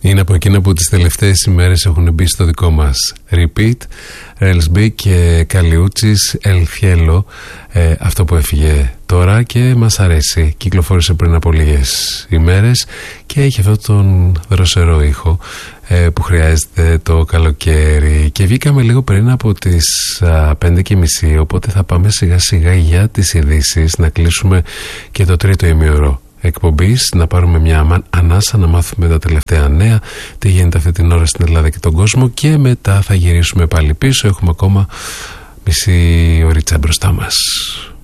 Είναι από εκείνα που τις τελευταίες ημέρες έχουν μπει στο δικό μας repeat. Relsby και Καλιούτσης, El Cielo, αυτό που έφυγε τώρα και μας αρέσει. Κυκλοφόρησε πριν από λίγες ημέρες και έχει αυτόν τον δροσερό ήχο που χρειάζεται το καλοκαίρι. Και βγήκαμε λίγο πριν από τις 5:30, οπότε θα πάμε σιγά σιγά για τις ειδήσεις, να κλείσουμε και το τρίτο ημίωρο εκπομπής, να πάρουμε μια ανάσα, να μάθουμε τα τελευταία νέα, τι γίνεται αυτή την ώρα στην Ελλάδα και τον κόσμο, και μετά θα γυρίσουμε πάλι πίσω. Έχουμε ακόμα μισή ωρίτσα μπροστά μας.